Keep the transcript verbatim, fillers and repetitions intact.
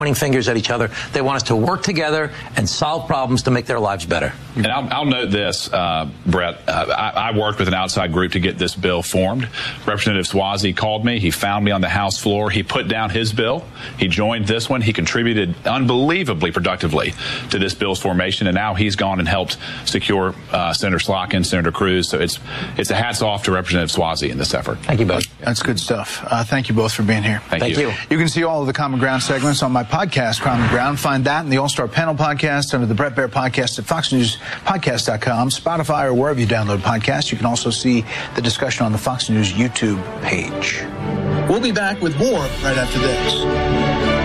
pointing fingers at each other. They want us to work together and solve problems to make their lives better. And I'll, I'll note this, uh, Brett. Uh, I, I worked with an outside group to get this bill formed. Representative Suozzi called me. He found me on the House floor. He put down his bill. He joined this one. He contributed unbelievably productively to this bill's formation, and now he's gone and helped secure uh, Senator Slotkin, Senator Cruz. So it's it's a hats off to Representative Suozzi in this effort. Thank you both. That's good stuff. Uh, thank you both for being here. Thank, Thank you. you. You can see all of the Common Ground segments on my podcast, Common Ground. Find that and the All-Star Panel podcast under the Bret Baier podcast at fox news podcast dot com, Spotify, or wherever you download podcasts. You can also see the discussion on the Fox News YouTube page. We'll be back with more right after this.